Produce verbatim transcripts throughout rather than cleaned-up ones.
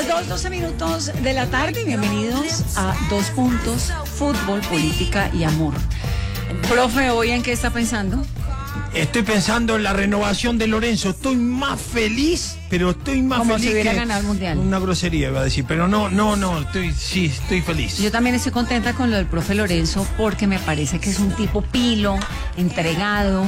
dos, doce minutos de la tarde. Bienvenidos a Dos Puntos, Fútbol, Política y Amor. Profe, ¿hoy en qué está pensando? Estoy pensando en la renovación de Lorenzo. Estoy más feliz, pero estoy más Como feliz si hubiera que ganado el Mundial. Una grosería iba a decir, pero no, no, no, estoy, sí, estoy feliz. Yo también estoy contenta con lo del profe Lorenzo porque me parece que es un tipo pilo, entregado.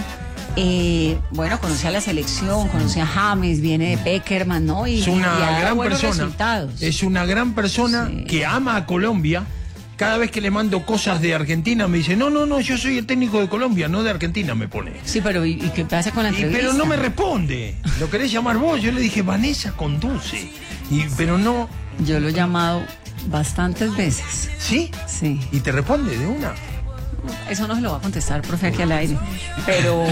Eh, bueno, conoce a la selección, conoce a James, viene de Peckerman, ¿no? Y, es una y ha dado gran buenos persona. resultados. Es una gran persona Sí. que ama a Colombia. Cada vez que le mando cosas de Argentina me dice, no, no, no, yo soy el técnico de Colombia, no de Argentina, me pone. Sí, pero ¿y, y qué pasa con la Y, entrevista? pero no me responde. ¿Lo querés llamar vos? Yo le dije, Vanessa conduce. Y, pero no. Yo lo he llamado bastantes veces. ¿Sí? Sí. ¿Y te responde de una? Eso no se lo va a contestar, profe, aquí al aire. Pero,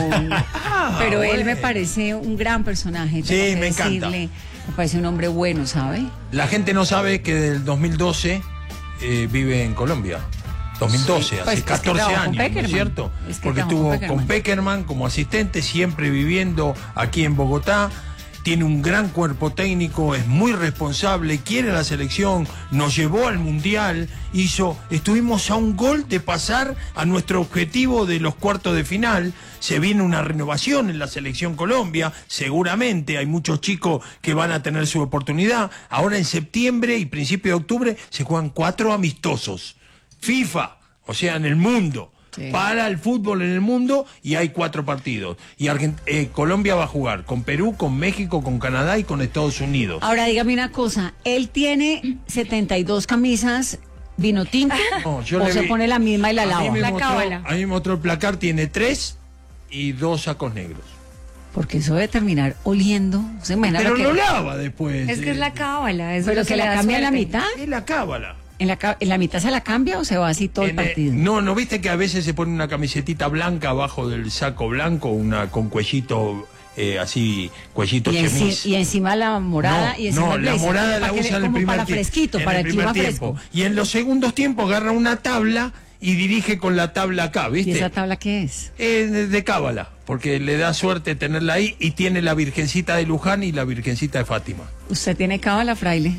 pero él me parece un gran personaje. Sí, tengo que me encanta. decirle. Me parece un hombre bueno, ¿sabe? La gente no sabe que del dos mil doce eh, vive en Colombia. dos mil doce, Sí, hace pues, es que catorce trabajó con años, ¿no es Peckerman. cierto? Es que Porque trabajó estuvo con con Peckerman. Peckerman como asistente, siempre viviendo aquí en Bogotá. Tiene un gran cuerpo técnico, es muy responsable, quiere la selección, nos llevó al Mundial, hizo, estuvimos a un gol de pasar a nuestro objetivo de los cuartos de final. Se viene una renovación en la selección Colombia, seguramente hay muchos chicos que van a tener su oportunidad. Ahora en septiembre y principio de octubre se juegan cuatro amistosos. FIFA, o sea, en el mundo. Sí. Para el fútbol en el mundo y hay cuatro partidos. Y Argent eh, Colombia va a jugar con Perú, con México, con Canadá y con Estados Unidos. Ahora dígame una cosa, él tiene setenta y dos camisas vino tinto No, yo o le se vi- pone la misma y la a lava. mí me La mostró- cábala. A mí me mostró el placar, tiene tres y dos sacos negros. Porque eso debe terminar oliendo. ¿Se imagina Pero que, lo lava después. Es que es la cábala. Es pero lo que le la da cambia en la suerte. mitad? Es la cábala. ¿En la, ca- ¿En la mitad se la cambia o se va así todo el En, eh, partido? no, ¿no viste que a veces se pone una camisetita blanca abajo del saco blanco, una con cuellito eh, así, cuellito y, enci- chemis? y encima la morada No, y encima no, el la blazer, morada para la que le- usa en el como primer para tiempo. fresquito, en para el el primer clima tiempo. fresco. Y en los segundos tiempos agarra una tabla y dirige con la tabla acá, ¿viste? ¿Y esa tabla qué es? Eh, de, de cábala, porque le da suerte tenerla ahí y tiene la Virgencita de Luján y la Virgencita de Fátima. ¿Usted tiene cábala, fraile?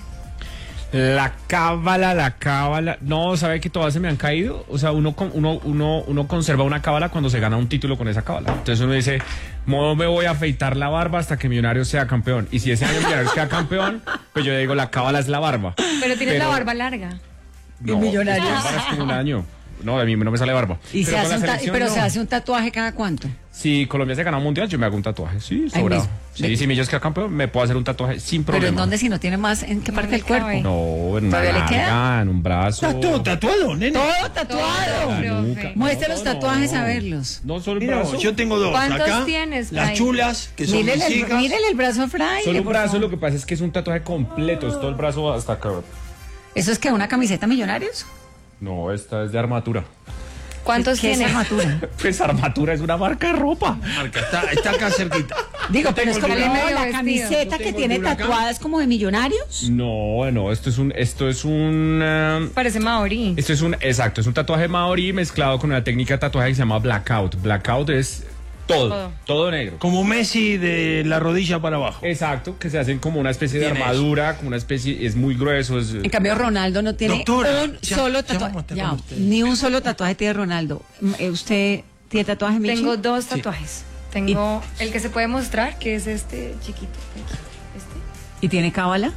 La cábala, la cábala. No, ¿sabe que todas se me han caído? O sea, uno, con- uno, uno, uno conserva una cábala cuando se gana un título con esa cábala. Entonces uno dice, no me voy a afeitar la barba hasta que Millonarios sea campeón. Y si ese año Millonarios queda campeón, pues yo digo, la cábala es la barba. Pero tienes Pero- la barba larga. No, Millonarios? la barba es como un año. No, a mí no me sale barba. ¿Y se Pero con hace la un ta- selección, pero no. se hace un tatuaje cada cuánto? Si Colombia se gana un mundial, yo me hago un tatuaje. Sí, Ahí sobrado. mismo. Sí, De- si Millos queda campeón, me puedo hacer un tatuaje sin ¿Pero problema. en dónde si no tiene más? ¿En qué No parte le del cuerpo? cabe. No, en una ¿Todavía le queda? nalga, en un brazo. Está todo tatuado, nene. Todo tatuado. Todo, La profe. nuca. Muestre No, los no, tatuajes no. a verlos. No solo el Mira, brazo. yo tengo dos ¿Cuántos acá. tienes, Las Fray? chulas, que son Mírele mis el, hijas. mírele el brazo a fraile. Solo un por brazo, favor. lo que pasa es que es un tatuaje completo, es todo el brazo hasta acá. ¿Eso es que una camiseta Millonarios? No, esta es de armatura. ¿Cuántos ¿Qué es tienes? armatura? Pues armatura es una marca de ropa. Marca, está, está acá cerquita. Digo, pero es tengo como el no, medio la vestido. camiseta Yo que tengo tiene el huracán. tatuadas como de Millonarios. No, no, esto es un, esto es un, eh, Parece maorí. esto es un, exacto, es un tatuaje maorí mezclado con una técnica de tatuaje que se llama blackout. Blackout es todo, Todo. todo negro. Como Messi de la rodilla para abajo. Exacto, que se hacen como una especie de Tiene armadura, como una especie, es muy grueso, es... En cambio, Ronaldo no tiene Doctora, un ya- solo ya tatuaje. vamos a estar Ya, con usted. ni un solo tatuaje tiene Ronaldo. Mm, eh, ¿Usted tiene tatuaje, Michi? Tengo dos tatuajes. Tengo el que se puede mostrar, que es este chiquito. aquí, Este. ¿Y tiene cábala?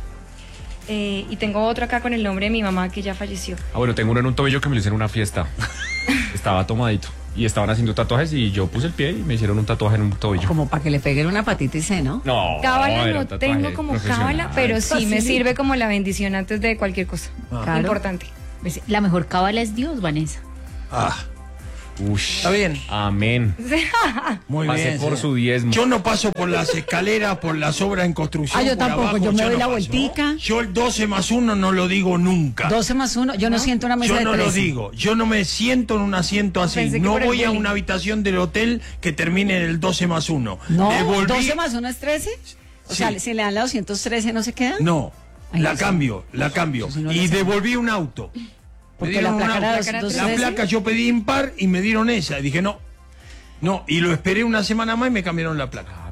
Eh, y tengo otro acá con el nombre de mi mamá que ya falleció. Ah, bueno, tengo uno en un tobillo que me lo hicieron en una fiesta. Estaba tomadito. Y estaban haciendo tatuajes y yo puse el pie y me hicieron un tatuaje en un tobillo. Como para que le peguen una patita y C, ¿no? No, Cábala era no un tatuaje tengo como profesional. cábala, pero sí me Facilito. sirve como la bendición antes de cualquier cosa. Claro. Importante. Pues, la mejor cábala es Dios, Vanessa. Ah, Ush. está bien. Amén. Muy Pasé bien. por sí. su diezmo. Yo no paso por las escaleras, por las obras en construcción. Ah, yo por tampoco, abajo, yo me doy no la paso. vueltica. Yo el doce más uno no lo digo nunca. doce más uno. Yo no, siento una mesa Yo de no lo trece. digo, yo no me siento en un asiento así, Pensé que no por el voy a bullying. una habitación del hotel que termine en el doce más uno. No, Devolví- doce más uno es trece. O Sí. sea, si le dan la doscientos trece, ¿no se quedan? No, Ay, la no sé. cambio, la cambio. Eso sí no lo y sé. devolví un auto. Me Porque dieron la un placa era auto. doscientos La trece. placa yo pedí impar y me dieron esa. Y dije, no, no. Y lo esperé una semana más y me cambiaron la placa. Ah, mira.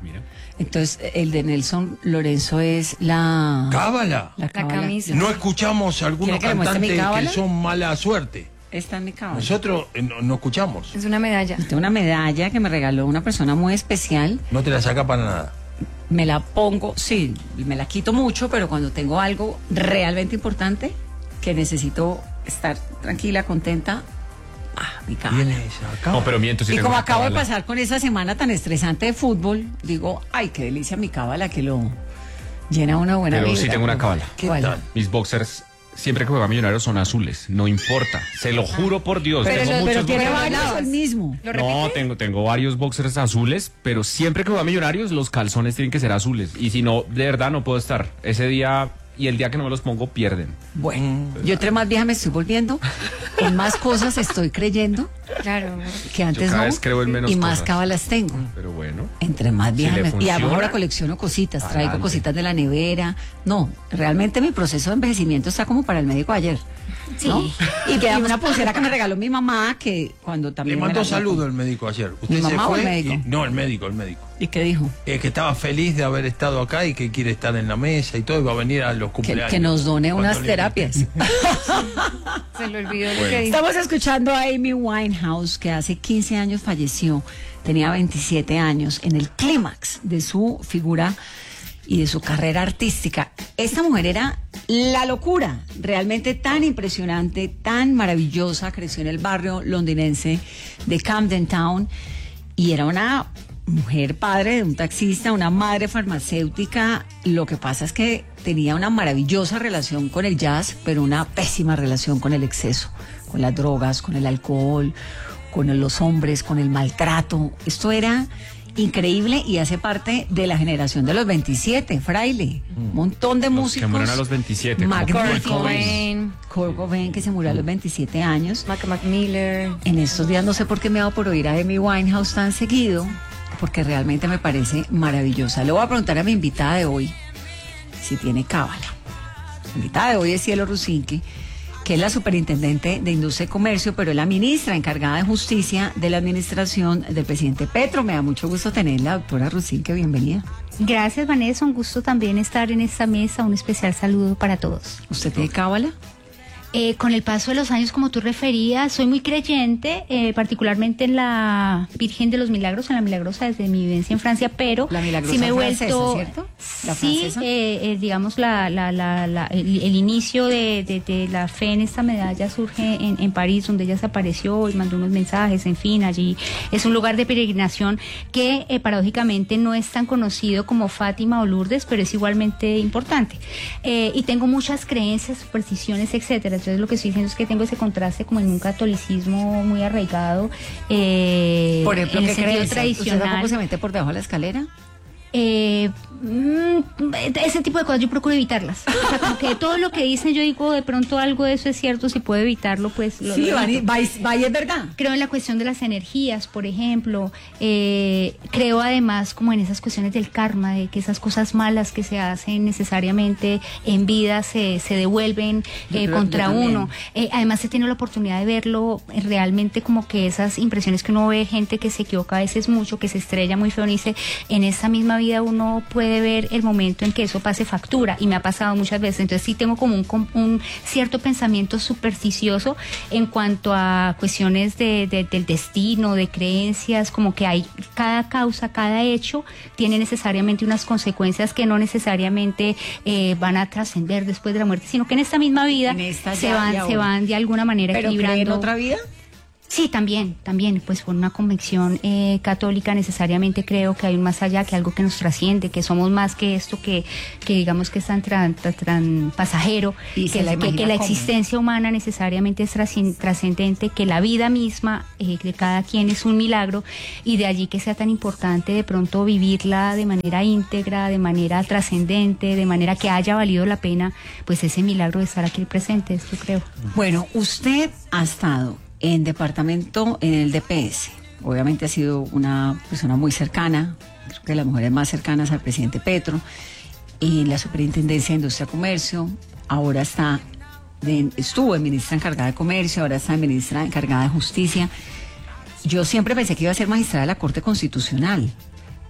Entonces, el de Nelson Lorenzo es la... ¿Cábala? La, La cábala. camisa. No escuchamos algunos ¿Quiere que le muestre mi cantantes que cábala? son mala suerte. Esta es mi cábala. Nosotros eh, no, no escuchamos. Es una medalla. Tengo una medalla que me regaló una persona muy especial. No te la saca para nada. Me la pongo, sí, me la quito mucho, pero cuando tengo algo realmente importante, que necesito estar tranquila, contenta, ah, mi cábala. Viene esa acá. No, pero miento, sí Y tengo como una acabo de cábala. pasar con esa semana tan estresante de fútbol, digo, ay, qué delicia mi cábala, que lo llena una buena Pero vibra. sí tengo una cábala. ¿Qué ¿Cuál? tal? Mis boxers, siempre que juega Millonarios, son azules. No importa. Se lo juro por Dios. Pero tengo lo- muchos Pero tiene Pero boxers. varios lavas. el mismo. ¿Lo No, repite? tengo, tengo varios boxers azules, pero siempre que juega Millonarios, los calzones tienen que ser azules. Y si no, de verdad no puedo estar. Ese día y el día que no me los pongo, pierden. Bueno, yo entre más vieja me estoy volviendo, en más cosas estoy creyendo Claro. que antes cada no, vez creo en menos y más cosas. cábalas tengo. Pero bueno. Entre más vieja le me- y además funciona, ahora colecciono cositas, traigo adelante. cositas de la nevera. No, realmente mi proceso de envejecimiento está como para el médico ayer. ¿no? Sí. Y que una pulsera que me regaló mi mamá, que cuando Le también me mandó la- saludo el médico ayer. Usted ¿Mi se mamá o fue el médico? y- no, el médico, el médico. ¿Y qué dijo? Eh, que estaba feliz de haber estado acá y que quiere estar en la mesa y todo, y va a venir a los Que, cumpleaños. que nos done Cuando unas le terapias. Se le olvidó lo que dijo. Estamos escuchando a Amy Winehouse, que hace quince años falleció, tenía veintisiete años, en el clímax de su figura y de su carrera artística. Esta mujer era la locura, realmente tan impresionante, tan maravillosa, creció en el barrio londinense de Camden Town y era una mujer padre de un taxista, una madre farmacéutica. Lo que pasa es que tenía una maravillosa relación con el jazz, pero una pésima relación con el exceso, con las drogas, con el alcohol, con los hombres, con el maltrato. Esto era increíble y hace parte de la generación de los veintisiete, Fraile. Un montón de Los músicos. que murieron a los veintisiete, como Kurt magníficos. Cobain, Kurt Cobain, que se murió a los veintisiete años. Mac Miller. En estos días no sé por qué me he dado por oír a Amy Winehouse tan seguido, porque realmente me parece maravillosa. Le voy a preguntar a mi invitada de hoy si tiene cábala. La invitada de hoy es Cielo Rusinque, que es la superintendente de Industria y Comercio, pero es la ministra encargada de Justicia de la administración del presidente Petro. Me da mucho gusto tenerla, doctora Rusinque, bienvenida. Gracias, Vanessa. Un gusto también estar en esta mesa. Un especial saludo para todos. ¿Usted tiene cábala? Eh, con el paso de los años, como tú referías, soy muy creyente, eh, particularmente en la Virgen de los Milagros, en la Milagrosa desde mi vivencia en Francia, pero La Milagrosa sí me he francesa, vuelto, ¿cierto? ¿La sí, francesa? eh, eh, digamos la, la, la, la- el, el inicio de, de- de la fe en esta medalla surge en, en París, donde ella se apareció y mandó unos mensajes, en fin, allí es un lugar de peregrinación que eh, paradójicamente no es tan conocido como Fátima o Lourdes, pero es igualmente importante. Eh, y tengo muchas creencias, supersticiones, etcétera. Entonces lo que estoy diciendo es que tengo ese contraste como en un catolicismo muy arraigado, eh, Por ejemplo, en ¿qué el sentido creencia? ¿Usted tampoco tradicional. se mete por debajo de la escalera? Eh, mm, ese tipo de cosas yo procuro evitarlas. O sea, como que todo lo que dicen yo digo, de pronto algo de eso es cierto, si puedo evitarlo, pues lo, Sí, lo evito. va, va, va y es verdad. Creo en la cuestión de las energías, por ejemplo. Eh, creo además como en esas cuestiones del karma, de que esas cosas malas que se hacen necesariamente en vida se, se devuelven Yo eh, creo- contra yo también. uno. Eh, además se tiene la oportunidad de verlo eh, realmente como que esas impresiones que uno ve, gente que se equivoca a veces mucho, que se estrella muy feo, y dice, en esa misma vida uno puede ver el momento en que eso pase factura, y me ha pasado muchas veces. Entonces sí tengo como un, com- un cierto pensamiento supersticioso en cuanto a cuestiones de, de- del destino, de creencias, como que hay cada causa, cada hecho tiene necesariamente unas consecuencias que no necesariamente eh, van a trascender después de la muerte, sino que en esta misma vida En esta se ya y van, se ahora. van de alguna manera ¿Pero cree equilibrando. en otra vida? Sí, también, también, pues por una convicción eh, católica necesariamente creo que hay un más allá, que algo que nos trasciende, que somos más que esto que, que digamos que es tan, tran- tan, tan pasajero, Y se que, la que- que imagina la cómo. existencia humana necesariamente es trascen- trascendente, que la vida misma eh, de cada quien es un milagro, y de allí que sea tan importante de pronto vivirla de manera íntegra, de manera trascendente, de manera que haya valido la pena, pues ese milagro de estar aquí presente, yo creo. Bueno, usted ha estado en departamento, en el D P S. Obviamente ha sido una persona muy cercana, creo que las mujeres más cercanas al presidente Petro, en la Superintendencia de Industria y Comercio. Ahora está, de- estuvo en ministra encargada de Comercio, ahora está en ministra encargada de Justicia. Yo siempre pensé que iba a ser magistrada de la Corte Constitucional,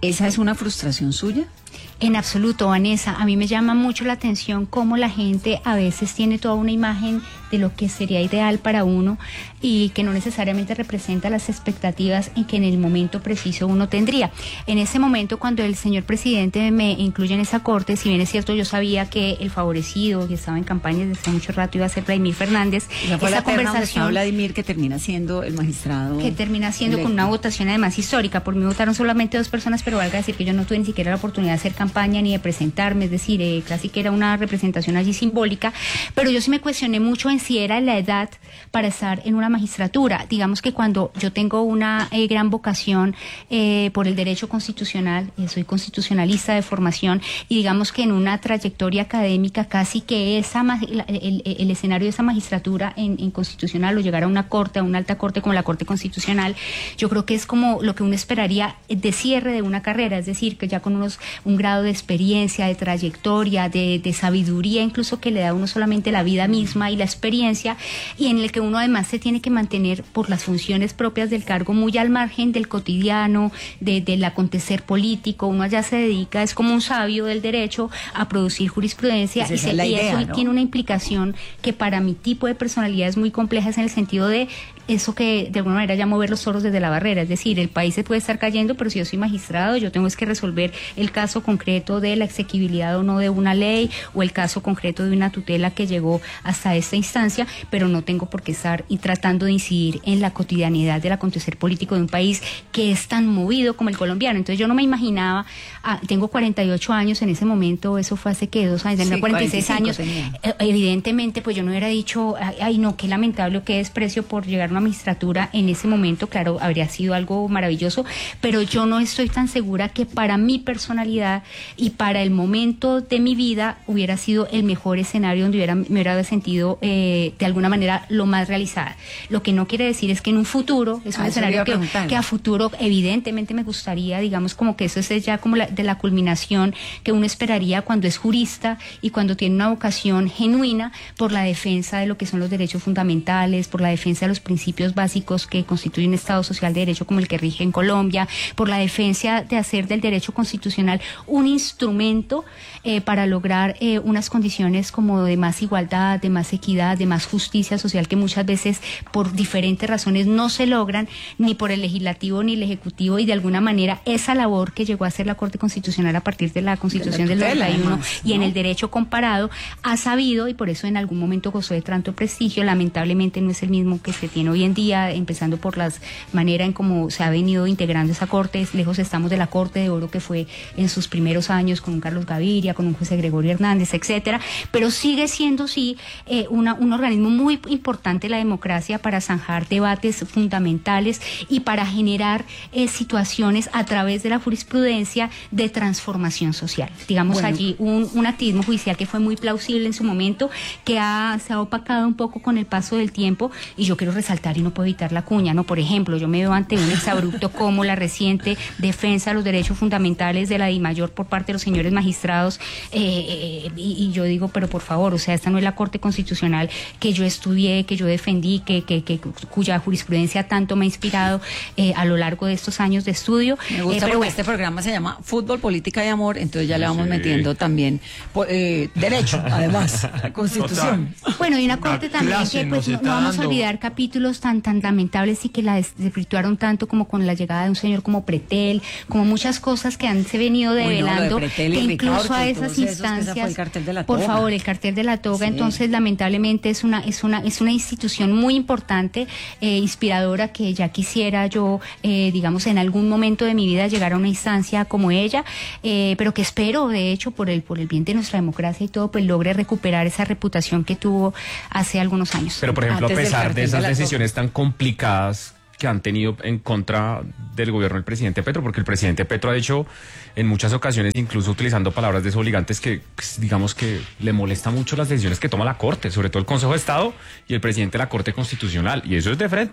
¿Esa es una frustración suya? En absoluto, Vanessa. A mí me llama mucho la atención cómo la gente a veces tiene toda una imagen de lo que sería ideal para uno y que no necesariamente representa las expectativas en que en el momento preciso uno tendría. En ese momento, cuando el señor presidente me incluye en esa corte, si bien es cierto, yo sabía que el favorecido, que estaba en campaña desde hace mucho rato, iba a ser Vladimir Fernández. Esa fue esa la terna donde estaba conversación Vladimir, que termina siendo el magistrado. que termina siendo electo. con una votación además histórica. Por mí votaron solamente dos personas, pero valga decir que yo no tuve ni siquiera la oportunidad de hacer campaña ni de presentarme, es decir, eh, casi que era una representación allí simbólica, pero yo sí me cuestioné mucho en si era la edad para estar en una magistratura. Digamos que cuando yo tengo una eh, gran vocación eh, por el derecho constitucional, eh, soy constitucionalista de formación, y digamos que en una trayectoria académica casi que esa ma- el, el, el escenario de esa magistratura en, en constitucional o llegar a una corte, a una alta corte como la Corte Constitucional, yo creo que es como lo que uno esperaría de cierre de una carrera, es decir, que ya con unos un grado de experiencia, de trayectoria, de, de sabiduría, incluso que le da a uno solamente la vida misma y la experiencia, y en el que uno además se tiene que mantener por las funciones propias del cargo muy al margen del cotidiano, de, del acontecer político. Uno allá se dedica, es como un sabio del derecho, a producir jurisprudencia, Pues y, esa se, es la y idea, eso ¿no? tiene una implicación que para mi tipo de personalidad es muy compleja, es en el sentido de eso que de alguna manera llamo ver los toros desde la barrera, es decir, el país se puede estar cayendo, pero si yo soy magistrado, yo tengo es que resolver el caso concreto de la exequibilidad o no de una ley, o el caso concreto de una tutela que llegó hasta esta instancia, pero no tengo por qué estar y tratando de incidir en la cotidianidad del acontecer político de un país que es tan movido como el colombiano. Entonces yo no me imaginaba, ah, tengo cuarenta y ocho años en ese momento, eso fue hace que dos años, tenía Sí, cuarenta y seis años, tenía. eh, evidentemente pues yo no hubiera dicho, ay, ay no, qué lamentable o qué desprecio por llegar a una magistratura en ese momento, claro, habría sido algo maravilloso, pero yo no estoy tan segura que para mi personalidad y para el momento de mi vida hubiera sido el mejor escenario donde hubiera, me hubiera sentido eh, de alguna manera lo más realizada. Lo que no quiere decir es que en un futuro, es un Ah, eso le iba escenario a que, preguntar. que a futuro evidentemente me gustaría, digamos como que eso es ya como la, de la culminación que uno esperaría cuando es jurista y cuando tiene una vocación genuina por la defensa de lo que son los derechos fundamentales, por la defensa de los principios básicos que constituyen un Estado social de derecho como el que rige en Colombia, por la defensa de hacer del derecho constitucional un instrumento eh, para lograr eh, unas condiciones como de más igualdad, de más equidad, de más justicia social que muchas veces por diferentes razones no se logran ni por el legislativo ni el ejecutivo, y de alguna manera esa labor que llegó a hacer la Corte Constitucional a partir de la Constitución De la del tutela, noventa y uno además, y en ¿no? el derecho comparado ha sabido, y por eso en algún momento gozó de tanto prestigio, lamentablemente no es el mismo que se tiene hoy en día, empezando por la manera en cómo se ha venido integrando esa Corte. Lejos estamos de la Corte de Oro que fue en sus primeros años con un Carlos Gaviria, con un José Gregorio Hernández, etcétera, pero sigue siendo sí eh, una, un organismo muy importante la democracia para zanjar debates fundamentales y para generar eh, situaciones a través de la jurisprudencia de transformación social. Digamos Bueno. allí un, un activismo judicial que fue muy plausible en su momento, que ha, se ha opacado un poco con el paso del tiempo, y yo quiero resaltar y no puedo evitar la cuña, ¿no? Por ejemplo, yo me veo ante un exabrupto como la reciente defensa de los derechos fundamentales de la DIMAYOR por parte de los señores magistrados, eh, eh, y, y yo digo, pero por favor, o sea, esta no es la Corte Constitucional que yo estudié, que yo defendí, que, que, que cuya jurisprudencia tanto me ha inspirado eh, a lo largo de estos años de estudio. Me gusta Eh, pero porque bueno, este programa se llama Fútbol, Política y Amor, entonces ya le vamos Sí. metiendo también po- eh, derecho, además, la Constitución. Bueno, y una corte Una también clase que pues, nos no, está no vamos a dando. olvidar capítulos tan tan lamentables y que la des- desvirtuaron tanto, como con la llegada de un señor como Pretel, como muchas cosas que han se venido Uy, no, lo de develando, Pretel y que incluso Ricaurte a y esas todos esos, que esa instancias, fue el cartel de la por toga. favor, el cartel de la toga, Sí. entonces lamentablemente es una es una es una institución muy importante, eh, inspiradora, que ya quisiera yo, eh, digamos, en algún momento de mi vida llegar a una instancia como ella, eh, pero que espero, de hecho, por el por el bien de nuestra democracia y todo, pues logre recuperar esa reputación que tuvo hace algunos años. Pero, por ejemplo, Antes a del pesar cartel de de esas la decisiones tan complicadas que han tenido en contra del gobierno del presidente Petro, porque el presidente Petro ha dicho en muchas ocasiones, incluso utilizando palabras desobligantes, que pues, digamos que le molesta mucho las decisiones que toma la Corte, sobre todo el Consejo de Estado y el presidente de la Corte Constitucional, y eso es de frente.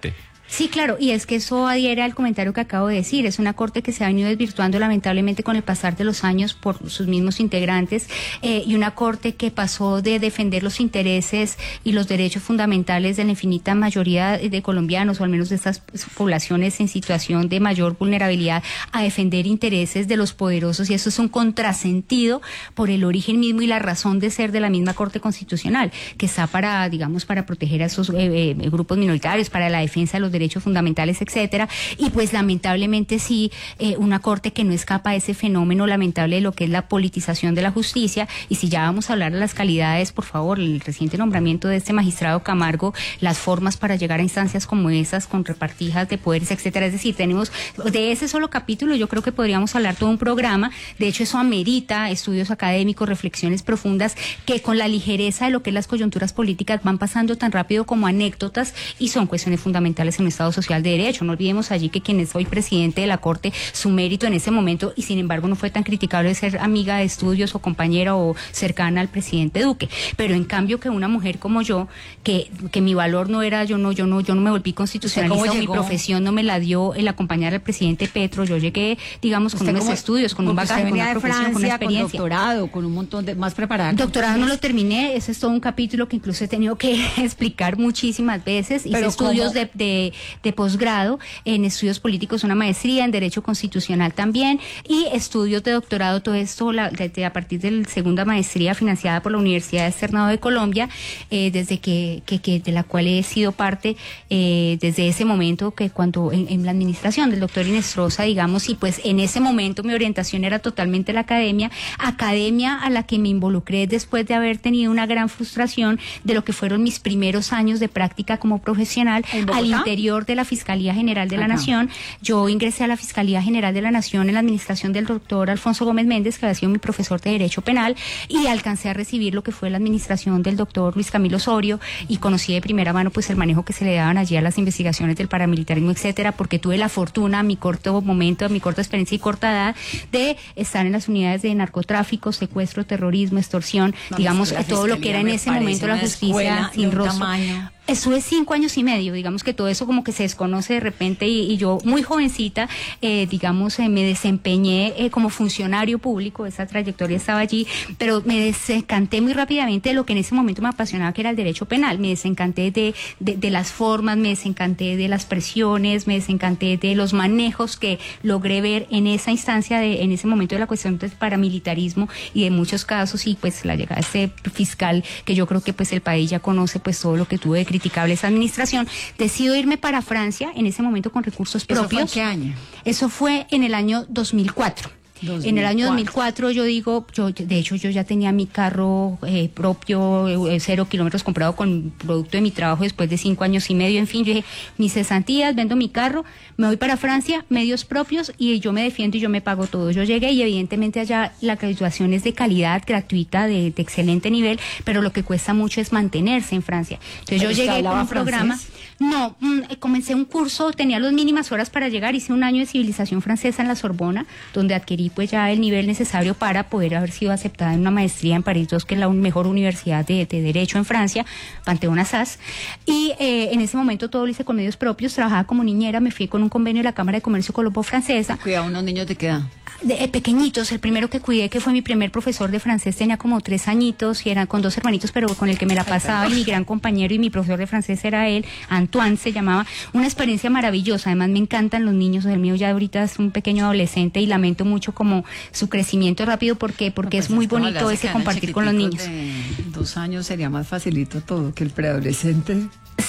Sí, claro, y es que eso adhiere al comentario que acabo de decir. Es una corte que se ha venido desvirtuando lamentablemente con el pasar de los años por sus mismos integrantes, eh, y una corte que pasó de defender los intereses y los derechos fundamentales de la infinita mayoría de colombianos, o al menos de estas poblaciones en situación de mayor vulnerabilidad, a defender intereses de los poderosos, y eso es un contrasentido por el origen mismo y la razón de ser de la misma Corte Constitucional, que está para, digamos, para proteger a esos eh, eh, grupos minoritarios, para la defensa de los derechos fundamentales, etcétera. Y pues lamentablemente sí, eh, una corte que no escapa a ese fenómeno lamentable de lo que es la politización de la justicia. Y si ya vamos a hablar de las calidades, por favor, el reciente nombramiento de este magistrado Camargo, las formas para llegar a instancias como esas, con repartijas de poderes, etcétera. Es decir, tenemos de ese solo capítulo, yo creo que podríamos hablar todo un programa. De hecho, eso amerita estudios académicos, reflexiones profundas, que con la ligereza de lo que es las coyunturas políticas van pasando tan rápido como anécdotas, y son cuestiones fundamentales en un Estado social de derecho. No olvidemos allí que quien es hoy presidente de la Corte, su mérito en ese momento, y sin embargo no fue tan criticable ser amiga de estudios o compañera o cercana al presidente Duque. Pero en cambio que una mujer como yo, que, que mi valor no era, yo no, yo no, yo no me volví constitucionalista, o mi profesión no me la dio el acompañar al presidente Petro, yo llegué, digamos, con unos estudios, con un bagaje, con una profesión, Francia, con una experiencia. Con doctorado, con un montón de más preparada. Doctorado no lo terminé, ese es todo un capítulo que incluso he tenido que explicar muchísimas veces. Hice estudios de, de, de posgrado en estudios políticos, una maestría en Derecho Constitucional también, y estudios de doctorado, todo esto la, desde a partir de la segunda maestría financiada por la Universidad Externado de Colombia, eh, desde que, que, que de la cual he sido parte eh, desde ese momento, que cuando en, en la administración del doctor Inestrosa, digamos, y pues en ese momento mi orientación era totalmente la academia, academia a la que me involucré después de haber tenido una gran frustración de lo que fueron mis primeros años de práctica como profesional al interior de la Fiscalía General de la Ajá. Nación. Yo ingresé a la Fiscalía General de la Nación en la administración del doctor Alfonso Gómez Méndez, que había sido mi profesor de Derecho Penal, y alcancé a recibir lo que fue la administración del doctor Luis Camilo Osorio, y conocí de primera mano pues el manejo que se le daban allí a las investigaciones del paramilitarismo, etcétera, porque tuve la fortuna, a mi corto momento, a mi corta experiencia y corta edad, de estar en las unidades de narcotráfico, secuestro, terrorismo, extorsión, no, digamos, todo lo que era en ese momento la justicia sin rostro. Estuve cinco años y medio, digamos que todo eso como que se desconoce de repente, y, y yo muy jovencita, eh, digamos, eh, me desempeñé eh, como funcionario público, esa trayectoria estaba allí, pero me desencanté muy rápidamente de lo que en ese momento me apasionaba, que era el derecho penal. Me desencanté de, de, de las formas, me desencanté de las presiones, me desencanté de los manejos que logré ver en esa instancia, de, en ese momento de la cuestión del paramilitarismo y de muchos casos, y pues la llegada de este fiscal, que yo creo que pues el país ya conoce pues todo lo que tuve de criticable esa administración. Decido irme para Francia en ese momento con recursos propios. ¿Eso fue en qué año? Eso fue en el año dos mil cuatro. dos mil cuatro. En el año dos mil cuatro yo digo, yo de hecho yo ya tenía mi carro eh, propio, eh, cero kilómetros, comprado con producto de mi trabajo después de cinco años y medio. En fin, yo dije, mis cesantías, vendo mi carro, me voy para Francia, medios propios, y yo me defiendo y yo me pago todo. Yo llegué y evidentemente allá la graduación es de calidad, gratuita, de, de excelente nivel, pero lo que cuesta mucho es mantenerse en Francia. Entonces yo llegué con un programa... Francés? No, mm, comencé un curso, tenía las mínimas horas para llegar, hice un año de civilización francesa en la Sorbona, donde adquirí pues ya el nivel necesario para poder haber sido aceptada en una maestría en París dos, que es la mejor universidad de, de Derecho en Francia, Panthéon Assas, y eh, en ese momento todo lo hice con medios propios, trabajaba como niñera, me fui con un convenio de la Cámara de Comercio Colombo-Francesa. Cuidado, unos niños de qué edad. De, eh, pequeñitos, el primero que cuidé, que fue mi primer profesor de francés, tenía como tres añitos y eran con dos hermanitos, pero con el que me la pasaba, y mi gran compañero y mi profesor de francés era él, Antoine se llamaba. Una experiencia maravillosa, además me encantan los niños, el mío ya ahorita es un pequeño adolescente y lamento mucho como su crecimiento rápido, porque porque no, pues es muy bonito ese compartir con los niños. De dos años sería más facilito todo que el preadolescente.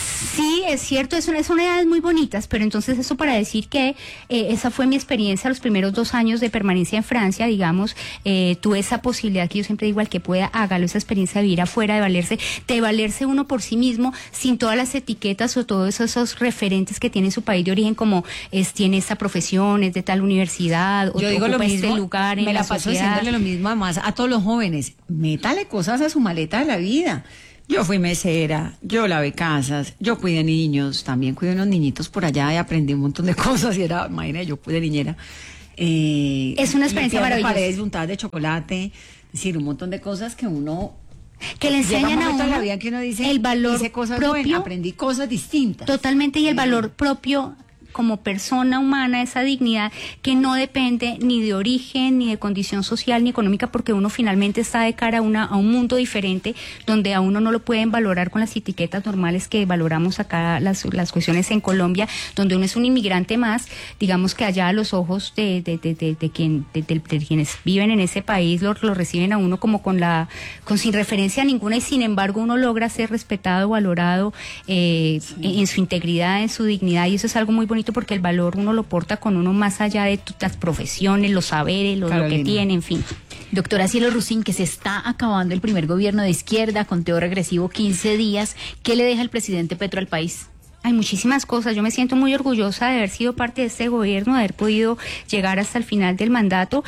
Sí, es cierto, es una, son edades muy bonitas, pero entonces eso para decir que eh, esa fue mi experiencia los primeros dos años de permanencia en Francia, digamos, eh, tuve esa posibilidad que yo siempre digo, al que pueda, hágalo, esa experiencia de vivir afuera, de valerse, de valerse uno por sí mismo, sin todas las etiquetas o todos esos, esos referentes que tiene su país de origen, como es, tiene esta profesión, es de tal universidad, o yo digo lo mismo, este lugar en me la, la paso sociedad. diciéndole lo mismo además a todos los jóvenes, métale cosas a su maleta de la vida. Yo fui mesera, yo lavé casas, yo cuidé niños, también cuidé unos niñitos por allá y aprendí un montón de cosas, y era, imagínate, yo fui de niñera. Eh, es una experiencia maravillosa. Paredes untadas de chocolate, es decir, un montón de cosas que uno que le enseñan Llega a un momento uno en la vida que uno dice, el valor hice cosas propio, buenas, aprendí cosas distintas. totalmente, y el Sí. valor propio como persona humana, esa dignidad que no depende ni de origen, ni de condición social, ni económica, porque uno finalmente está de cara a, una, a un mundo diferente, donde a uno no lo pueden valorar con las etiquetas normales que valoramos acá las, las cuestiones en Colombia, donde uno es un inmigrante más, digamos que allá a los ojos de, de, de, de, de, quien, de, de, de quienes viven en ese país, lo, lo reciben a uno como con la, con sin referencia ninguna, y sin embargo uno logra ser respetado, valorado eh, sí. en, en su integridad, en su dignidad, y eso es algo muy bonito, porque el valor uno lo porta con uno más allá de las profesiones, los saberes, lo, lo que tiene, en fin. Doctora Cielo Rusín, que se está acabando el primer gobierno de izquierda, conteo regresivo quince días, ¿qué le deja el presidente Petro al país? Hay muchísimas cosas. Yo me siento muy orgullosa de haber sido parte de este gobierno, de haber podido llegar hasta el final del mandato.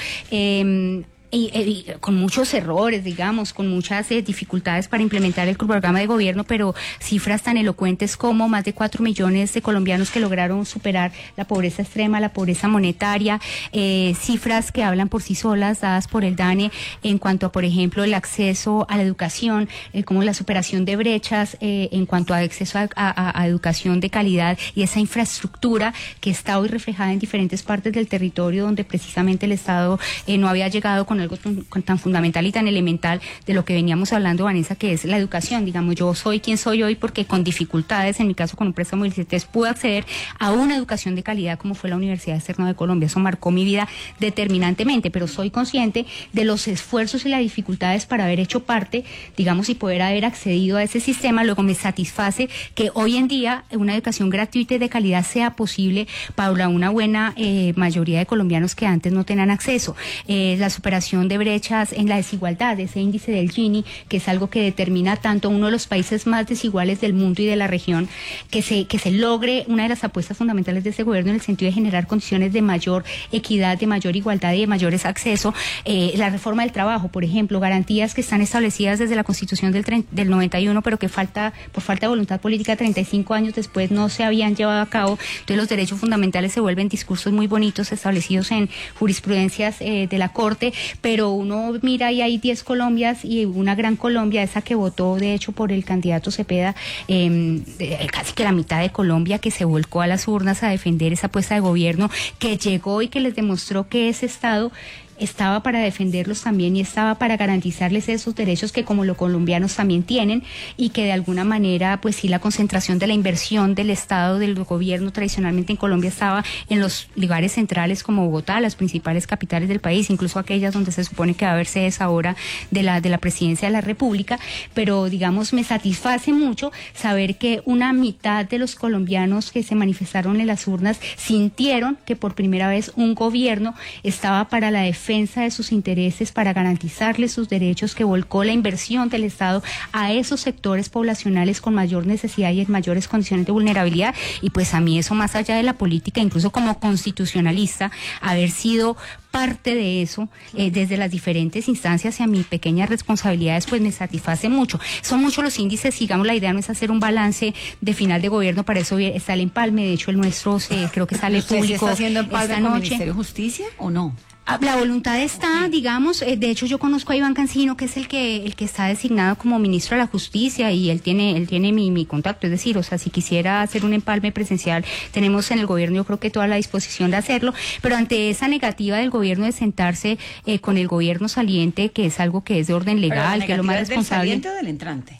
Eh, Y, y con muchos errores, digamos, con muchas eh, dificultades para implementar el programa de gobierno, pero cifras tan elocuentes como más de cuatro millones de colombianos que lograron superar la pobreza extrema, la pobreza monetaria, eh, cifras que hablan por sí solas, dadas por el DANE, en cuanto a, por ejemplo, el acceso a la educación, eh, como la superación de brechas, eh, en cuanto a acceso a, a, a educación de calidad y esa infraestructura que está hoy reflejada en diferentes partes del territorio, donde precisamente el Estado eh, no había llegado con algo tan fundamental y tan elemental de lo que veníamos hablando, Vanessa, que es la educación. Digamos, yo soy quien soy hoy porque con dificultades, en mi caso con un préstamo del CETES, pude acceder a una educación de calidad como fue la Universidad Externa de Colombia. Eso marcó mi vida determinantemente, pero soy consciente de los esfuerzos y las dificultades para haber hecho parte, digamos, y poder haber accedido a ese sistema. Luego me satisface que hoy en día una educación gratuita y de calidad sea posible para una buena eh, mayoría de colombianos que antes no tenían acceso. Eh, la superación de brechas en la desigualdad, ese índice del Gini, que es algo que determina tanto uno de los países más desiguales del mundo y de la región, que se, que se logre una de las apuestas fundamentales de este gobierno en el sentido de generar condiciones de mayor equidad, de mayor igualdad y de mayores acceso. Eh, la reforma del trabajo, por ejemplo, garantías que están establecidas desde la Constitución del, del noventa y uno, pero que falta, por falta de voluntad política, treinta y cinco años después no se habían llevado a cabo. Entonces los derechos fundamentales se vuelven discursos muy bonitos establecidos en jurisprudencias eh, de la Corte, pero uno mira y hay diez Colombias y una gran Colombia, esa que votó de hecho por el candidato Cepeda, eh, casi que la mitad de Colombia, que se volcó a las urnas a defender esa apuesta de gobierno, que llegó y que les demostró que ese Estado estaba para defenderlos también y estaba para garantizarles esos derechos que como los colombianos también tienen, y que de alguna manera pues sí la concentración de la inversión del Estado, del gobierno tradicionalmente en Colombia estaba en los lugares centrales como Bogotá, las principales capitales del país, incluso aquellas donde se supone que va a haber sedes ahora de la, de la presidencia de la República, pero digamos me satisface mucho saber que una mitad de los colombianos que se manifestaron en las urnas sintieron que por primera vez un gobierno estaba para la defensa de sus intereses, para garantizarles sus derechos, que volcó la inversión del Estado a esos sectores poblacionales con mayor necesidad y en mayores condiciones de vulnerabilidad. Y pues a mí eso, más allá de la política, incluso como constitucionalista, haber sido parte de eso eh, desde las diferentes instancias y a mis pequeñas responsabilidades, pues me satisface mucho. Son muchos los índices, digamos, la idea no es hacer un balance de final de gobierno, para eso está el empalme, de hecho el nuestro se, creo que sale ¿Usted público sí está haciendo empalme esta con el noche. Ministerio de Justicia o no? La voluntad está, digamos, eh, de hecho yo conozco a Iván Cancino, que es el que el que está designado como ministro de la Justicia, y él tiene él tiene mi, mi contacto, es decir, o sea, si quisiera hacer un empalme presencial, tenemos en el gobierno yo creo que toda la disposición de hacerlo, pero ante esa negativa del gobierno de sentarse eh, con el gobierno saliente, que es algo que es de orden legal, que es lo más responsable. ¿Del saliente o del entrante?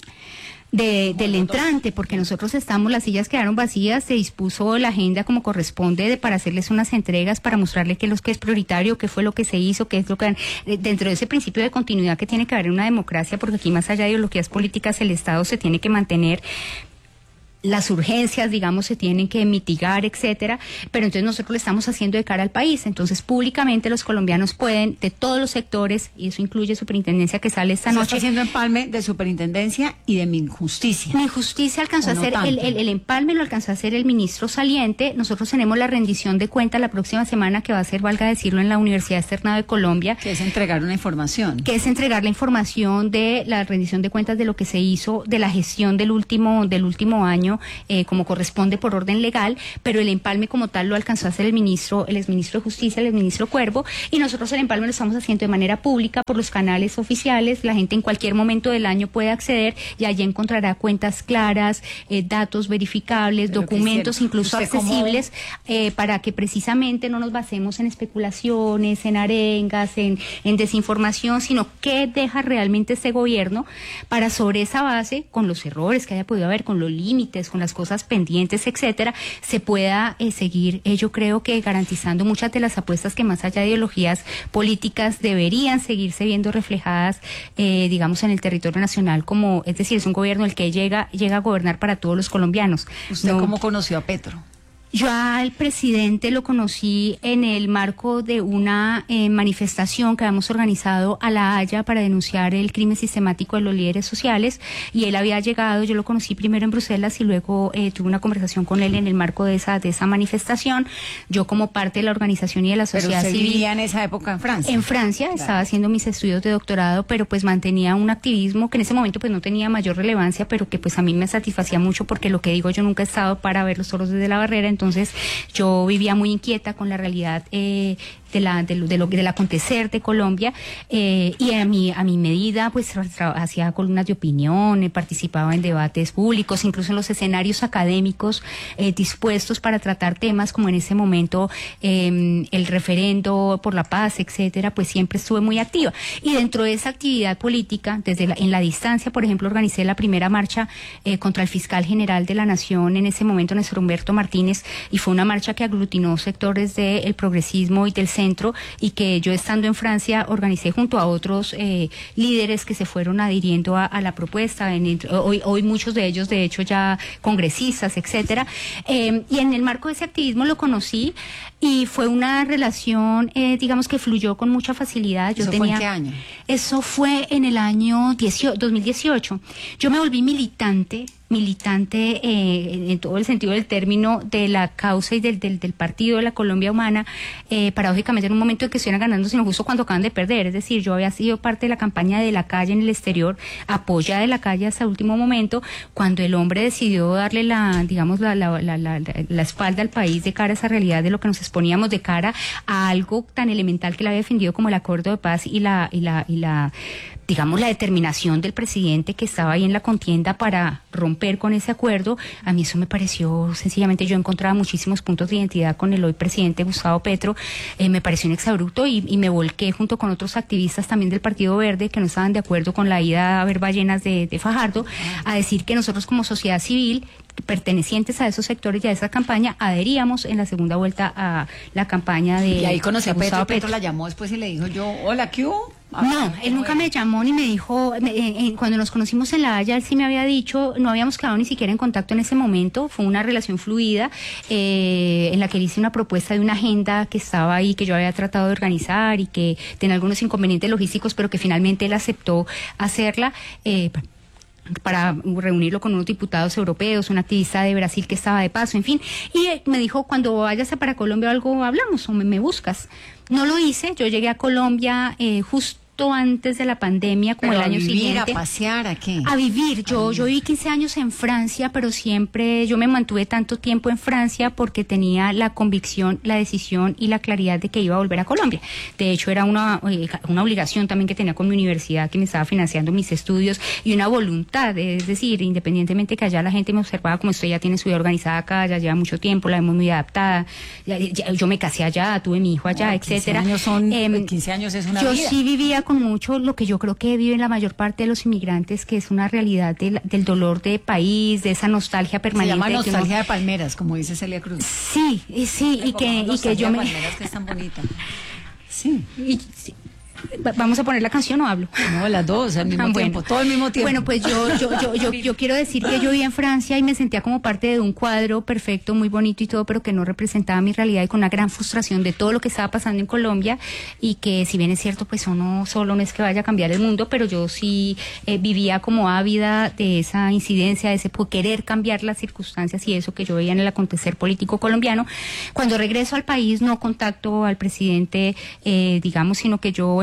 De, del entrante, porque nosotros estamos, las sillas quedaron vacías, se dispuso la agenda como corresponde de, para hacerles unas entregas, para mostrarle qué es lo que es prioritario, qué fue lo que se hizo, qué es lo que, dentro de ese principio de continuidad que tiene que haber en una democracia, porque aquí más allá de ideologías políticas el Estado se tiene que mantener. Las urgencias, digamos, se tienen que mitigar, etcétera, pero entonces nosotros lo estamos haciendo de cara al país. Entonces, públicamente los colombianos pueden, de todos los sectores, y eso incluye superintendencia que sale esta Se noche. está haciendo empalme de superintendencia y de Minjusticia. Minjusticia alcanzó a no hacer, el, el, el empalme lo alcanzó a hacer el ministro saliente. Nosotros tenemos la rendición de cuentas la próxima semana, que va a ser, valga decirlo, en la Universidad Externa de Colombia. Que es entregar una información. Que es entregar la información de la rendición de cuentas de lo que se hizo, de la gestión del último, del último año año, eh, como corresponde por orden legal, pero el empalme como tal lo alcanzó a hacer el ministro, el exministro de Justicia, el exministro Cuervo, y nosotros el empalme lo estamos haciendo de manera pública por los canales oficiales. La gente en cualquier momento del año puede acceder y allí encontrará cuentas claras, eh, datos verificables, Pero documentos incluso ¿usted cómo? accesibles, eh, para que precisamente no nos basemos en especulaciones, en arengas, en, en desinformación, sino qué deja realmente este gobierno para sobre esa base, con los errores que haya podido haber, con los límites, con las cosas pendientes, etcétera, se pueda eh, seguir, eh, yo creo que garantizando muchas de las apuestas que más allá de ideologías políticas deberían seguirse viendo reflejadas, eh, digamos, en el territorio nacional, como, es decir, es un gobierno el que llega, llega a gobernar para todos los colombianos. ¿Usted No- cómo conoció a Petro? Yo al presidente lo conocí en el marco de una eh, manifestación que habíamos organizado a La Haya para denunciar el crimen sistemático de los líderes sociales, y él había llegado, yo lo conocí primero en Bruselas y luego eh, tuve una conversación con él en el marco de esa de esa manifestación. Yo como parte de la organización y de la Pero sociedad usted civil vivía en esa época en Francia. en Francia, Claro. estaba haciendo mis estudios de doctorado, pero pues mantenía un activismo que en ese momento pues no tenía mayor relevancia, pero que pues a mí me satisfacía mucho, porque lo que digo, yo nunca he estado para ver los toros desde la barrera. Entonces yo vivía muy inquieta con la realidad eh, de la de lo, de lo del acontecer de Colombia, eh, y a mi a mi medida pues tra- hacía columnas de opinión, eh, participaba en debates públicos, incluso en los escenarios académicos, eh, dispuestos para tratar temas como en ese momento eh, el referendo por la paz, etcétera. Pues siempre estuve muy activa, y dentro de esa actividad política, desde la, en la distancia, por ejemplo, organicé la primera marcha eh, contra el fiscal general de la Nación en ese momento, Néstor Humberto Martínez, y fue una marcha que aglutinó sectores del progresismo y del centro, y que yo, estando en Francia, organicé junto a otros eh, líderes que se fueron adhiriendo a, a la propuesta. En, hoy, hoy muchos de ellos, de hecho, ya congresistas, etcétera. Eh, y en el marco de ese activismo lo conocí, y fue una relación, eh, digamos, que fluyó con mucha facilidad. Yo ¿Eso fue tenía, en qué año? Eso fue en el año dos mil dieciocho. Yo me volví militante, militante eh, en, en todo el sentido del término, de la causa y del, del, del partido de la Colombia Humana, eh, paradójicamente en un momento en que estuvieran ganando, sino justo cuando acaban de perder. Es decir, yo había sido parte de la campaña de la calle en el exterior, apoyada de la calle hasta el último momento, cuando el hombre decidió darle la, digamos, la, la, la, la, la espalda al país de cara a esa realidad de lo que nos exponíamos, de cara a algo tan elemental que le había defendido como el acuerdo de paz y la, y la, y la digamos, la determinación del presidente que estaba ahí en la contienda para romper con ese acuerdo. A mí eso me pareció, sencillamente, yo encontraba muchísimos puntos de identidad con el hoy presidente Gustavo Petro, eh, me pareció un exabrupto, y, y me volqué junto con otros activistas también del Partido Verde que no estaban de acuerdo con la ida a ver ballenas de, de Fajardo, a decir que nosotros como sociedad civil, pertenecientes a esos sectores y a esa campaña, adheríamos en la segunda vuelta a la campaña de Y ahí conocí a de Petro, Gustavo Petro la llamó después y le dijo yo, hola, ¿qué hubo? A No, ver, él nunca me llamó ni me dijo, me- eh, eh, cuando nos conocimos en La Haya, él sí me había dicho, no habíamos quedado ni siquiera en contacto en ese momento, fue una relación fluida, eh, en la que le hice una propuesta de una agenda que estaba ahí, que yo había tratado de organizar y que tenía algunos inconvenientes logísticos, pero que finalmente él aceptó hacerla, eh, para reunirlo con unos diputados europeos, un activista de Brasil que estaba de paso, en fin, y eh, me dijo, cuando vayas para Colombia o algo hablamos, o me, me buscas. No lo hice, yo llegué a Colombia eh, justo antes de la pandemia, como Pero el año a vivir, siguiente. a pasear, ¿a qué? A vivir, yo, yo viví quince años en Francia, pero siempre yo me mantuve tanto tiempo en Francia porque tenía la convicción, la decisión y la claridad de que iba a volver a Colombia. De hecho, era una, eh, una obligación también que tenía con mi universidad, que me estaba financiando mis estudios, y una voluntad, es decir, independientemente que allá la gente me observaba como esto, ya tiene su vida organizada acá, ya lleva mucho tiempo, la vemos muy adaptada, ya- ya- yo me casé allá, tuve mi hijo allá, Bueno, etcétera. quince años son, Em, quince años es una yo vida. sí vivía con mucho lo que yo creo que viven la mayor parte de los inmigrantes, que es una realidad del, del dolor de país, de esa nostalgia Se permanente. llama de que uno- nostalgia de palmeras, como dice Celia Cruz. Sí, y sí, y que, y que yo Nostalgia de me... palmeras, que es tan bonita. Sí. y- sí. Va- ¿Vamos a poner la canción o hablo? No, las dos al mismo Ah, bueno. tiempo, todo al mismo tiempo. Bueno, pues yo, yo, yo, yo, yo quiero decir que yo vivía en Francia y me sentía como parte de un cuadro perfecto, muy bonito y todo, pero que no representaba mi realidad, y con una gran frustración de todo lo que estaba pasando en Colombia, y que, si bien es cierto, pues uno solo no es que vaya a cambiar el mundo, pero yo sí eh, vivía como ávida de esa incidencia, de ese po- querer cambiar las circunstancias y eso que yo veía en el acontecer político colombiano. Cuando regreso al país no contacto al presidente, eh, digamos, sino que yo empecé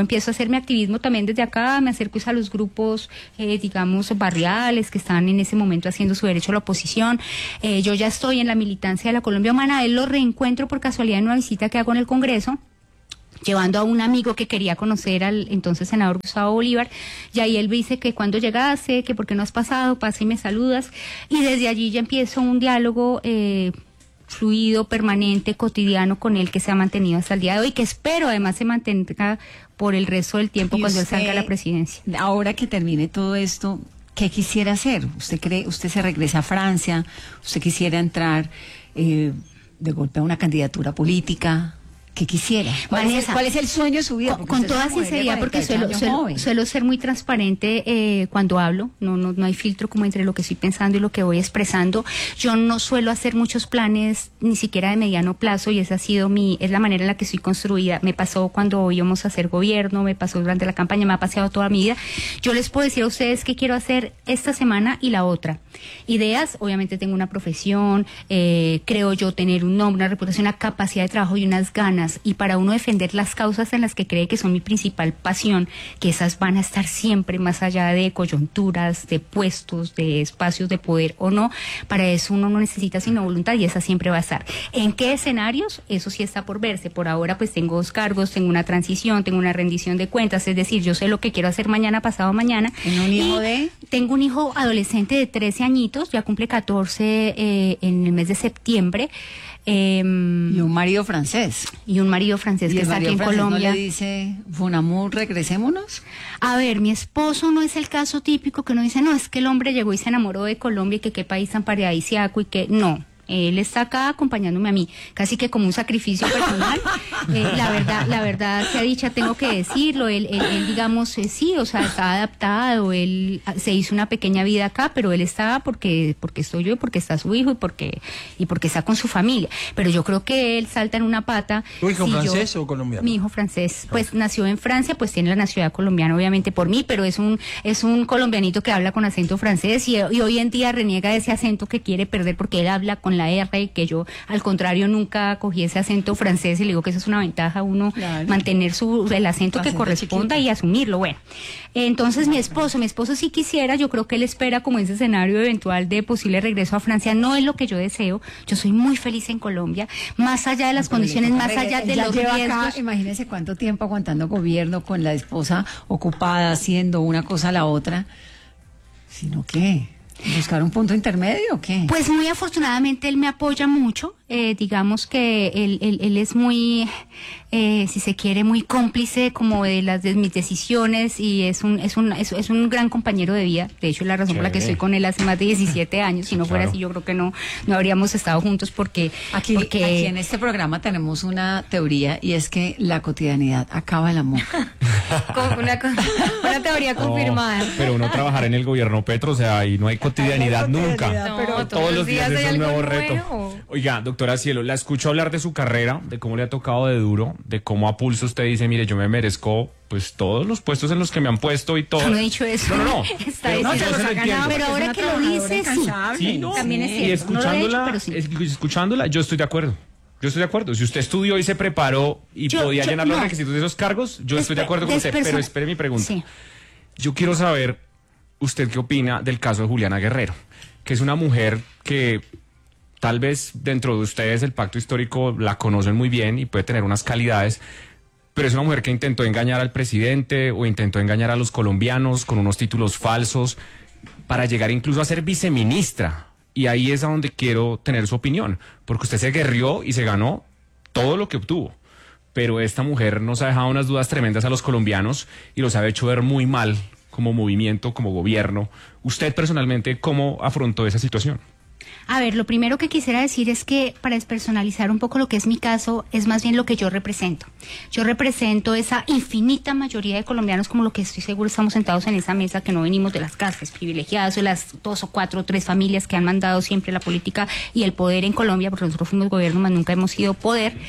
empiezo a hacer mi activismo también desde acá, me acerco a los grupos, eh, digamos, barriales que están en ese momento haciendo su derecho a la oposición. Eh, yo ya estoy en la militancia de la Colombia Humana, él lo reencuentro por casualidad en una visita que hago en el Congreso, llevando a un amigo que quería conocer al entonces senador Gustavo Bolívar, y ahí él me dice que cuando llegase, que por qué no has pasado, pasa y me saludas, y desde allí ya empiezo un diálogo eh, fluido, permanente, cotidiano con él, que se ha mantenido hasta el día de hoy, que espero además se mantenga por el resto del tiempo cuando él salga a la presidencia. Ahora que termine todo esto, ¿qué quisiera hacer? ¿Usted cree, usted se regresa a Francia, usted quisiera entrar eh, de golpe a una candidatura política? ¿Qué quisiera? ¿Cuál, Vanessa, es, el, ¿Cuál es el sueño de su vida? Con, con toda sinceridad, porque suelo, suelo, suelo ser muy transparente eh, cuando hablo, no, no, no hay filtro como entre lo que estoy pensando y lo que voy expresando. Yo no suelo hacer muchos planes, ni siquiera de mediano plazo, y esa ha sido mi, es la manera en la que estoy construida. Me pasó cuando íbamos a hacer gobierno, me pasó durante la campaña, me ha pasado toda mi vida. Yo les puedo decir a ustedes qué quiero hacer esta semana y la otra. Ideas, obviamente tengo una profesión, eh, creo yo tener un nombre, una reputación, una capacidad de trabajo y unas ganas. Y para uno defender las causas en las que cree que son mi principal pasión, que esas van a estar siempre más allá de coyunturas, de puestos, de espacios de poder o no, para eso uno no necesita sino voluntad y esa siempre va a estar. ¿En qué escenarios? Eso sí está por verse. Por ahora pues tengo dos cargos, tengo una transición, tengo una rendición de cuentas, es decir, yo sé lo que quiero hacer mañana, pasado mañana. ¿En un hijo de? Tengo un hijo adolescente de trece añitos, ya cumple catorce eh, en el mes de septiembre. Eh, y un marido francés. Y un marido francés que está aquí en Colombia. ¿No le dice, Bon amour, regresémonos? A ver, mi esposo no es el caso típico que uno dice, no, es que el hombre llegó y se enamoró de Colombia y que qué país tan paradisíaco y que no. Él está acá acompañándome a mí, casi que como un sacrificio personal. Eh, la verdad, la verdad sea dicha, tengo que decirlo. Él, él, él digamos, eh, sí, o sea, está adaptado. Él se hizo una pequeña vida acá, pero él está porque, porque estoy yo, porque está su hijo y porque, y porque está con su familia. Pero yo creo que él salta en una pata. ¿Tu hijo si francés yo, o colombiano? Mi hijo francés, pues nació en Francia, pues tiene la nacionalidad colombiana, obviamente por mí, pero es un, es un colombianito que habla con acento francés y, y hoy en día reniega de ese acento que quiere perder porque él habla con la R, que yo al contrario nunca cogí ese acento francés y le digo que eso es una ventaja, uno claro. mantener su el acento el que acento corresponda chiquito. Y asumirlo. Bueno, entonces mi esposo, mi esposo sí quisiera, yo creo que él espera como ese escenario eventual de posible regreso a Francia, no es lo que yo deseo, yo soy muy feliz en Colombia, más allá de las no, condiciones, más allá de los riesgos. Acá, imagínese cuánto tiempo aguantando gobierno con la esposa ocupada haciendo una cosa a la otra, sino que ¿buscar un punto intermedio o qué? Pues muy afortunadamente él me apoya mucho, eh, digamos que él, él, él es muy, eh, si se quiere, muy cómplice como de las de mis decisiones y es un es un es, es un gran compañero de vida. De hecho, es la razón Chévere. Por la que estoy con él hace más de diecisiete años. Si no fuera claro. así, yo creo que no no habríamos estado juntos porque aquí, porque aquí en este programa tenemos una teoría y es que la cotidianidad acaba el amor. una, una teoría confirmada. No, pero uno trabajar en el gobierno Petro, o sea, ahí no hay cotidianidad nunca. No, pero todos, todos los días, días es un nuevo reto. Nuevo. Oiga, doctora Cielo, la escucho hablar de su carrera, de cómo le ha tocado de duro, de cómo a pulso usted dice, mire, yo me merezco pues todos los puestos en los que me han puesto y todo. Yo no he dicho eso. No, no, no. Está pero, no, pero, no pero ahora que lo dice, sí. Sí, no. También es cierto. Y escuchándola, no lo he hecho, pero sí. escuchándola, yo estoy de acuerdo. Yo estoy de acuerdo. Si usted estudió y se preparó y yo, podía yo, llenar no. los requisitos de esos cargos, yo estoy de acuerdo con usted. Pero espere mi pregunta. Sí. Yo quiero saber, ¿usted qué opina del caso de Juliana Guerrero? Que es una mujer que tal vez dentro de ustedes el pacto histórico la conocen muy bien y puede tener unas calidades, pero es una mujer que intentó engañar al presidente o intentó engañar a los colombianos con unos títulos falsos para llegar incluso a ser viceministra. Y ahí es a donde quiero tener su opinión, porque usted se guerrió y se ganó todo lo que obtuvo. Pero esta mujer nos ha dejado unas dudas tremendas a los colombianos y los ha hecho ver muy mal como movimiento, como gobierno. ¿Usted personalmente cómo afrontó esa situación? A ver, lo primero que quisiera decir es que para despersonalizar un poco lo que es mi caso, es más bien lo que yo represento. Yo represento esa infinita mayoría de colombianos, como lo que estoy seguro estamos sentados en esa mesa, que no venimos de las clases privilegiadas o las dos o cuatro o tres familias que han mandado siempre la política y el poder en Colombia, porque nosotros fuimos gobierno, más nunca hemos sido poder.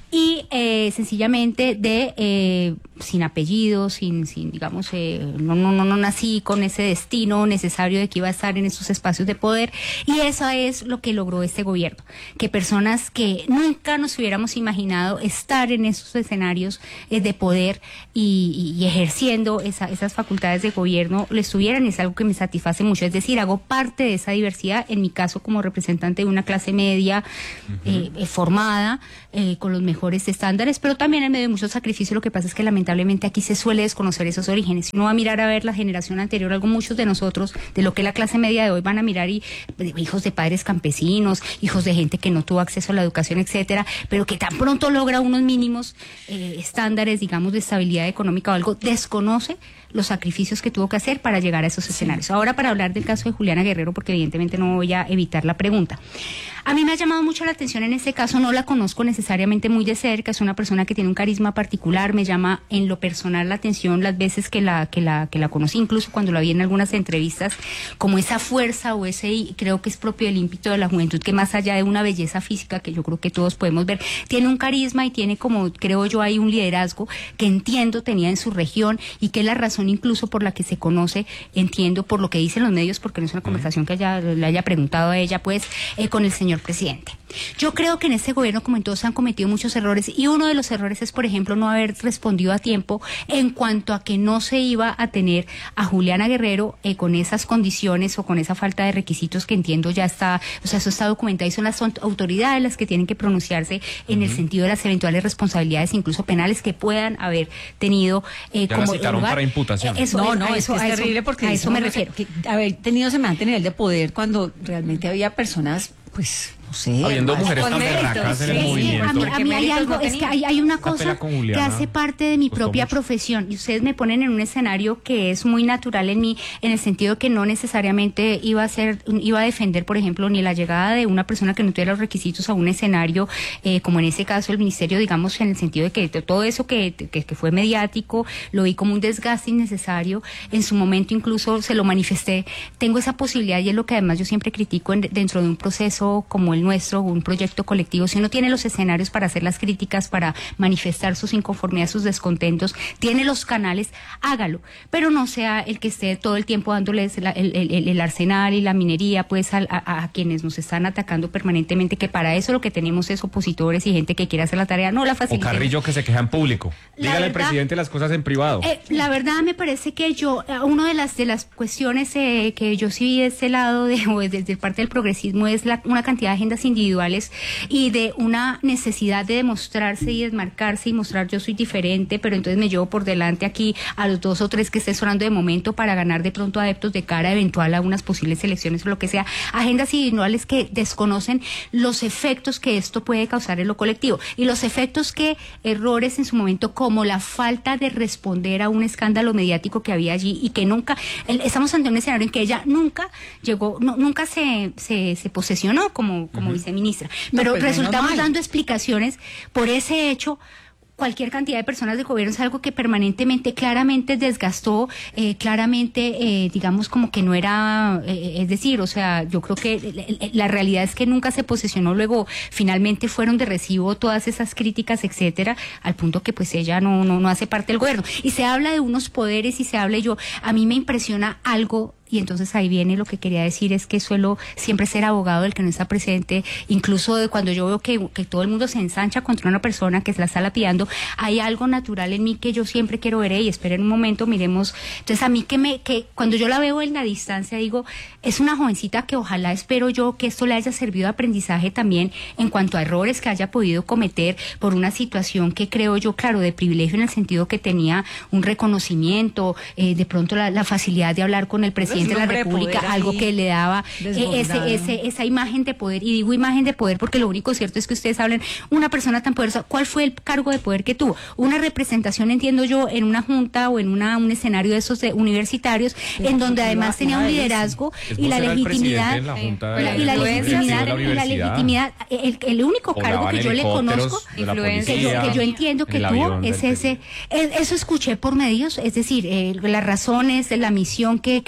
y eh, sencillamente de eh, sin apellido, sin, sin digamos, eh, no, no, no, no nací con ese destino necesario de que iba a estar en esos espacios de poder, y eso es lo que logró este gobierno, que personas que nunca nos hubiéramos imaginado estar en esos escenarios eh, de poder y, y, y ejerciendo esa, esas facultades de gobierno lo estuvieran, es algo que me satisface mucho, es decir, hago parte de esa diversidad, en mi caso como representante de una clase media uh-huh. eh, formada, eh, con los mejores estándares, pero también en medio de mucho sacrificio. Lo que pasa es que lamentablemente aquí se suele desconocer esos orígenes. Si uno va a mirar a ver la generación anterior, algo muchos de nosotros, de lo que la clase media de hoy van a mirar, y hijos de padres campesinos, hijos de gente que no tuvo acceso a la educación, etcétera, pero que tan pronto logra unos mínimos eh, estándares, digamos, de estabilidad económica o algo, desconoce los sacrificios que tuvo que hacer para llegar a esos sí. escenarios. Ahora, para hablar del caso de Juliana Guerrero, porque evidentemente no voy a evitar la pregunta. A mí me ha llamado mucho la atención en este caso, no la conozco necesariamente muy de cerca, es una persona que tiene un carisma particular, me llama en lo personal la atención las veces que la que la que la conocí, incluso cuando la vi en algunas entrevistas, como esa fuerza o ese, creo que es propio del ímpetu de la juventud, que más allá de una belleza física que yo creo que todos podemos ver, tiene un carisma y tiene, como creo yo, ahí un liderazgo que entiendo tenía en su región, y que es la razón incluso por la que se conoce, entiendo por lo que dicen los medios, porque no es una conversación que haya, le haya preguntado a ella, pues, eh, con el señor presidente. Yo creo que en este gobierno, como en todos, se han cometido muchos errores, y uno de los errores es, por ejemplo, no haber respondido a tiempo en cuanto a que no se iba a tener a Juliana Guerrero eh, con esas condiciones o con esa falta de requisitos que entiendo ya está, o sea, eso está documentado y son las autoridades las que tienen que pronunciarse en uh-huh. el sentido de las eventuales responsabilidades, incluso penales, que puedan haber tenido eh, ya como la citaron lugar. Para imputación. Eso, no, no, a es, eso, que es a terrible eso, porque a eso me refiero. Que haber tenido semejante nivel de poder cuando realmente había personas, pues, no sé. Habiendo más mujeres con tan méritos, berracas en sí. el Es que movimiento. a mí, a mí hay Méritos algo, no es que tenía. hay, hay una Esa cosa pela con que Juliana hace parte de mi costó propia mucho. profesión, y ustedes me ponen en un escenario que es muy natural en mí, en el sentido que no necesariamente iba a ser, iba a defender, por ejemplo, ni la llegada de una persona que no tuviera los requisitos a un escenario, eh, como en ese caso el ministerio, digamos, en el sentido de que todo eso que, que, que fue mediático, lo vi como un desgaste innecesario. En su momento incluso se lo manifesté. Tengo esa posibilidad, y es lo que además yo siempre critico en, dentro de un proceso como el nuestro, un proyecto colectivo. Si uno tiene los escenarios para hacer las críticas, para manifestar sus inconformidades, sus descontentos, tiene los canales, hágalo, pero no sea el que esté todo el tiempo dándoles la, el, el, el arsenal y la minería, pues, a, a, a quienes nos están atacando permanentemente, que para eso lo que tenemos es opositores y gente que quiere hacer la tarea, no la O facilitemos. Carrillo, que se queja en público. La Dígale al verdad- presidente las cosas en privado. Eh, la verdad me parece que yo, eh, una de las de las cuestiones eh, que yo sí vi de ese lado, de, o desde parte del progresismo, es la, una cantidad de agendas individuales y de una necesidad de demostrarse y desmarcarse y mostrar yo soy diferente, pero entonces me llevo por delante aquí a los dos o tres que esté sonando de momento para ganar de pronto adeptos de cara eventual a unas posibles elecciones o lo que sea. Agendas individuales que desconocen los efectos que esto puede causar en lo colectivo y los efectos que errores en su momento, como la falta de responder a un escándalo mediático que había allí y que nunca, el, estamos ante un escenario en que ella nunca llegó, no, nunca se, se, se posesionó como, como uh-huh. viceministra, pero pues, resultamos menos mal. dando explicaciones por ese hecho. Cualquier cantidad de personas de gobierno, es algo que permanentemente, claramente desgastó, eh, claramente, eh, digamos, como que no era, eh, es decir, o sea, yo creo que la realidad es que nunca se posesionó, luego finalmente fueron de recibo todas esas críticas, etcétera, al punto que pues ella no, no, no hace parte del gobierno. Y se habla de unos poderes y se habla, yo, a mí me impresiona algo. Y entonces ahí viene lo que quería decir, es que suelo siempre ser abogado del que no está presente, incluso de cuando yo veo que, que todo el mundo se ensancha contra una persona que se la está lapidando, hay algo natural en mí que yo siempre quiero ver, y esperen un momento, miremos. Entonces a mí que me, que cuando yo la veo en la distancia digo, es una jovencita que ojalá, espero yo, que esto le haya servido de aprendizaje también en cuanto a errores que haya podido cometer por una situación que creo yo, claro, de privilegio en el sentido que tenía un reconocimiento, eh, de pronto la, la facilidad de hablar con el presidente de la República, algo que le daba eh, ese, ese, esa imagen de poder, y digo imagen de poder porque lo único cierto es que ustedes hablan, una persona tan poderosa, ¿cuál fue el cargo de poder que tuvo? Una representación, entiendo yo, en una junta o en una un escenario de esos de universitarios, sí, en donde además tenía un liderazgo y la legitimidad, la junta y la, y la legitimidad, la, la legitimidad, el, el único cargo que yo le conozco, que yo, que yo entiendo que tuvo, es ese, eso escuché por medios, es decir, eh, las razones, la misión que, que tenía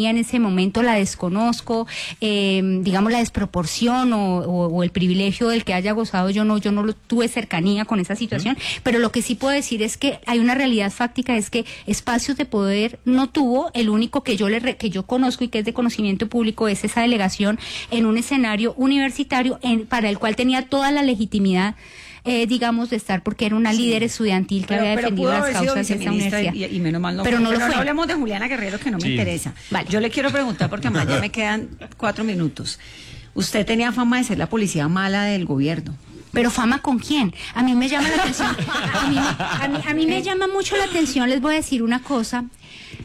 tenía en ese momento, la desconozco, eh, digamos la desproporción o, o, o el privilegio del que haya gozado, yo no, yo no lo tuve cercanía con esa situación, uh-huh. pero lo que sí puedo decir es que hay una realidad fáctica, es que espacios de poder no tuvo. El único que yo le re, que yo conozco y que es de conocimiento público es esa delegación en un escenario universitario en, para el cual tenía toda la legitimidad, Eh, digamos, de estar, porque era una sí. líder estudiantil que pero, había pero defendido las causas de esa universidad. Y, y menos mal no pero fue. no lo pero fue. No hablemos de Juliana Guerrero, que no sí. me interesa. Vale. Yo le quiero preguntar, porque además ya me quedan cuatro minutos. Usted tenía fama de ser la policía mala del gobierno. ¿Pero fama con quién? A mí me llama la atención. A mí, a mí, a mí me llama mucho la atención, les voy a decir una cosa.